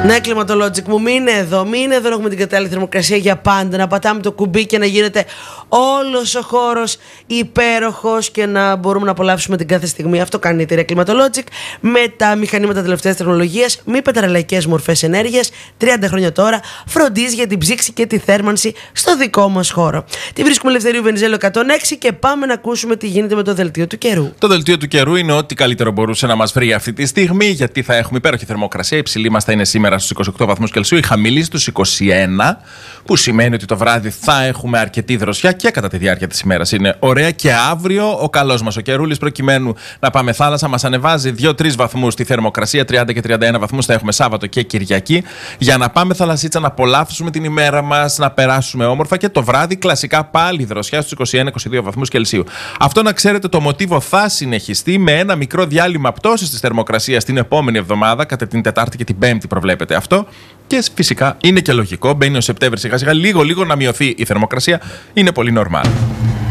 Ναι, Climatologic μου, μείνε εδώ να έχουμε την κατάλληλη θερμοκρασία για πάντα, να πατάμε το κουμπί και να γίνεται όλος ο χώρος υπέροχος και να μπορούμε να απολαύσουμε την κάθε στιγμή. Αυτό κάνει η εταιρεία Climatologic με τα μηχανήματα τελευταίας τεχνολογίας, μη πετρελαϊκές μορφές ενέργειας, 30 χρόνια τώρα, φροντίζει για την ψήξη και τη θέρμανση στο δικό μας χώρο. Τη βρίσκουμε Ελευθερίου Βενιζέλου 106 και πάμε να ακούσουμε τι γίνεται με το δελτίο του καιρού. Το δελτίο του καιρού είναι ό,τι καλύτερο μπορούσε να μας βρει αυτή τη στιγμή, γιατί θα έχουμε υπέροχη θερμοκρασία. Η υψηλή μας θα είναι σήμερα στους 28 βαθμούς Κελσίου, η χαμηλή στους 21, που σημαίνει ότι το βράδυ θα έχουμε αρκετή δροσιά και κατά τη διάρκεια της ημέρας. Είναι ωραία και αύριο ο καλός μας ο καιρούλης, προκειμένου να πάμε θάλασσα, μας ανεβάζει 2-3 βαθμούς τη θερμοκρασία, 30 και 31 βαθμούς θα έχουμε Σάββατο και Κυριακή, για να πάμε θαλασσίτσα, να απολαύσουμε την ημέρα μας, να περάσουμε όμορφα και το βράδυ κλασικά πάλι δροσιά στους 21-22 βαθμούς Κελσίου. Αυτό να ξέρετε, το μοτίβο θα συνεχιστεί με ένα μικρό διάλειμμα πτώσης της θερμοκρασίας την επόμενη εβδομάδα, κατά την Τετάρτη και την Πέμπτη προβλέπεται αυτό. Και φυσικά είναι και λογικό, μπαίνει ο Σεπτέμβρης σιγά σιγά, λίγο να μειωθεί η θερμοκρασία, είναι πολύ normal.